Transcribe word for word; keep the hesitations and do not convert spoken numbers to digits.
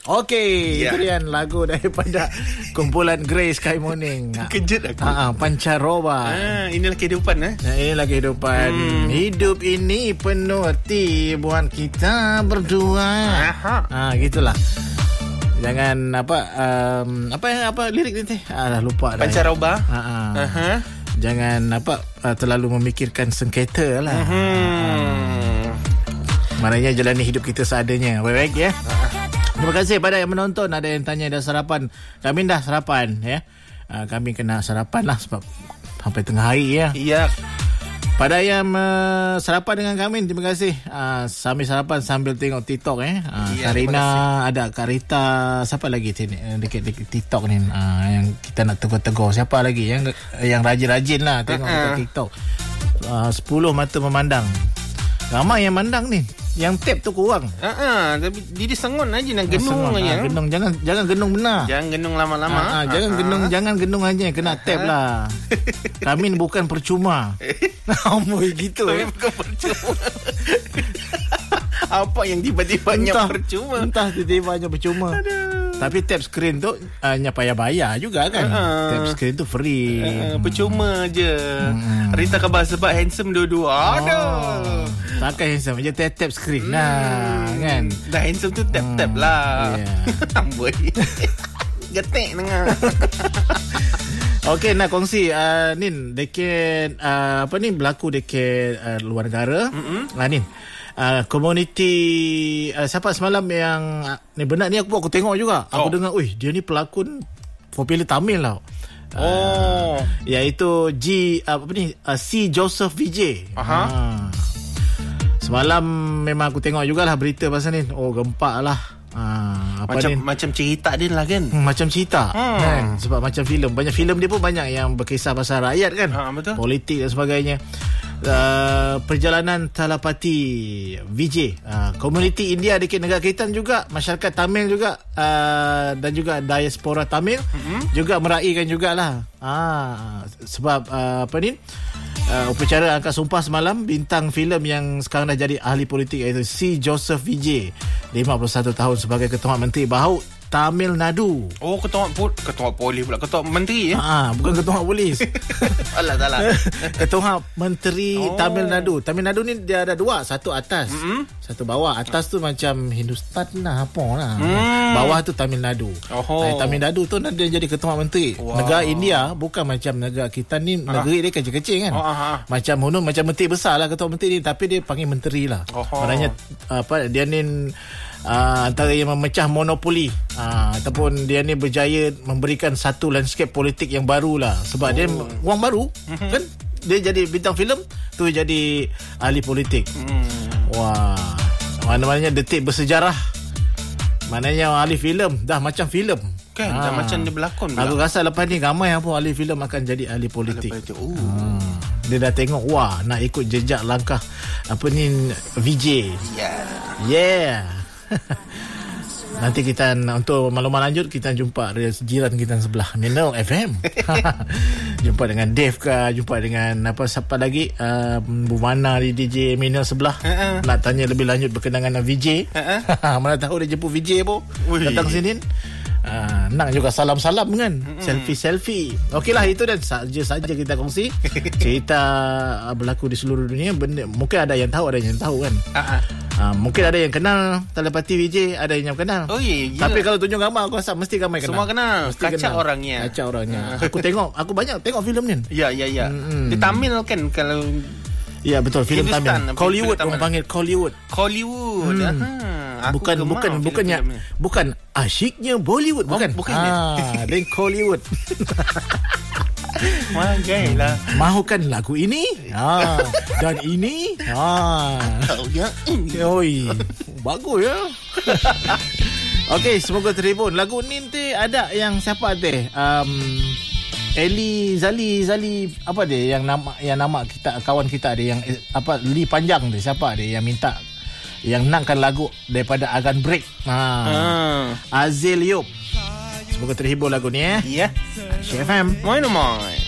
Okey, Ya. itu dia lagu daripada kumpulan Grey Sky Morning. Kejut aku. Ha, pancaroba. Ah, inilah kehidupan eh. Nah, inilah kehidupan. Hmm. Hidup ini penuh arti buat kita berdua. Aha. Ah, gitulah. Jangan apa um, apa yang apa lirik ni teh? Ah, dah lupa dah. Pancaroba. Ha ah. Aha. Jangan apa uh, terlalu memikirkan sengketa lah. Hmm. Maknanya jalani hidup kita seadanya. Baik-baik ya. Terima kasih pada yang menonton. Ada yang tanya dah sarapan. Kami dah sarapan ya. Uh, kami kena sarapan lah sebab sampai tengah hari ya. Iya. Pada yang uh, sarapan dengan kami, terima kasih. Uh, sambil sarapan sambil tengok TikTok eh. Uh, Ya, Karina ada, Kak Rita, siapa lagi sini uh, dekat-dekat TikTok ni uh, yang kita nak tegur-tegur. Siapa lagi yang yang rajin-rajin lah tengok uh-uh. dekat TikTok. Uh, sepuluh mata memandang. Ramai yang mandang ni. Yang tap tu kurang. Ha ah, tapi diri sengon aja nak genung Sengon. aja. Ah, genung jangan jangan genung benar. Jangan genung lama-lama. Ah, ah, jangan Ah, genung ah. jangan genung aja kena tap lah. Kami bukan percuma. Amboi gitu Tapi eh. bukan percuma. Apa yang tiba-tibanya Entah, percuma? Entah tiba-tibanya percuma. Aduh. Tapi tap screen tu hanya payah bayar juga kan. Uh-uh. Tap screen tu free. Uh, percuma je. Hmm. Rita khabar sebab handsome dua-dua. Aduh. Oh, takkan handsome je tap, tap screen hmm. nah kan. Dah handsome tu tap-tap hmm. lah. Yeah. Amboi. Getek tengah. Okey, nak kongsi uh, Nin dekat uh, apa ni berlaku dekat uh, luar negara. Mm-hmm. Uh, Nin Uh, komuniti uh, siapa semalam yang uh, ni benar ni aku aku tengok juga. Aku Oh. dengar, "Ui, dia ni pelakon popular Tamil tau." Oh. Uh, iaitu G uh, apa ni uh, C Joseph Vijay. Aha. Uh, semalam memang aku tengok jugalah berita pasal ni. Oh, gempak lah. Uh, apa Macam ni? macam cerita dia lah kan. Hmm, macam cerita Hmm. kan? Sebab macam filem. Banyak filem dia pun banyak yang berkisah pasal rakyat kan. Ha, betul. Politik dan sebagainya. Uh, perjalanan Talapati Vijay, uh, komuniti India dekat negara kita juga, masyarakat Tamil juga, uh, dan juga diaspora Tamil mm-hmm. juga meraihkan jugalah. Ah, sebab uh, apa ni? Uh, upacara angkat sumpah semalam bintang filem yang sekarang dah jadi ahli politik iaitu C Joseph Vijay, lima puluh satu tahun sebagai Ketua Menteri Bahaut Tamil Nadu. Oh, ketua pol, ketua polis pula, ketua menteri ya. Ah, bukan ketua polis. Alah salah. Ketua Menteri Oh. Tamil Nadu. Tamil Nadu ni dia ada dua, satu atas, Mm-mm. satu bawah. Atas tu macam Hindustan lah, apa lah. Mm. Bawah tu Tamil Nadu. Oh. Eh, Tamil Nadu tu dia jadi ketua menteri. Wow. Negara India bukan macam negara kita ni, Ah. negeri dia kecil-kecil kan. Oh, aha. Macam Hunun, macam menteri besar lah ketua menteri ni, tapi dia panggil menteri lah. Oh. Maknanya apa dia ni Uh, antara yang memecah monopoli uh, ataupun dia ni berjaya memberikan satu landscape politik yang baru lah. Sebab oh. dia orang baru mm-hmm. kan, dia jadi bintang filem tu, jadi ahli politik. mm. Wah, mana-mananya detik bersejarah. Maknanya ahli filem dah macam filem Kan ha. dah macam dia berlakon pula. Aku rasa lepas ni ramai apa ahli filem akan jadi ahli politik. Oh. ha. Dia dah tengok, wah, nak ikut jejak langkah apa ni Vijay. Yeah. Yeah. Nanti kita untuk maklumat lanjut kita jumpa jiran kita sebelah Minel F M. Jumpa dengan Dave ke, jumpa dengan apa siapa lagi, uh, Bu Mana di D J Minel sebelah. Uh-uh. Nak tanya lebih lanjut berkenaan dengan Vijay. Uh-uh. Mana tahu dia jemput Vijay pun datang sini. Uh, nak juga salam-salam kan, mm-hmm. selfie-selfie. Okeylah, itu dan saja-saja kita kongsi cerita uh, berlaku di seluruh dunia. Benda, mungkin ada yang tahu, ada yang tahu kan. Uh-huh. Uh, mungkin ada yang kenal Talapati Vijay, ada yang kenal. Oh iya, iya. Tapi kalau tunjuk gambar aku rasa mesti ramai kenal. Semua kenal. Mesti Kacak kenal. orangnya. Kacak orangnya. Aku tengok, aku banyak tengok filem ni. Ya, ya, ya. Mm-hmm. Di Tamil kan kalau. Ya, betul, filem Tamil. Hindustan, Hollywood, filem orang panggil Hollywood. Hollywood. Hmm. Aha. Aku Bukan gemar bukan bukannya filem-filem ni. bukan asyiknya Bollywood, bukan. Oh, bukan, ah, dan Hollywood. Magai lah. Mahukan lagu ini? Ha, dan ini? Ha. Oh, ya ini. Oi, bagus ya. Okey, semoga terhibur. Lagu ni nanti ada yang siapa teh? Um, Eli Zali Zali apa dia yang nama yang nama kita kawan kita dia yang eh, apa Li panjang dia, siapa dia yang minta yang nakkan lagu daripada Agan Break. Ha. Ah. Azil Yop. Semoga terhibur lagu ni eh. Ya. Syekh F M. Moin moin.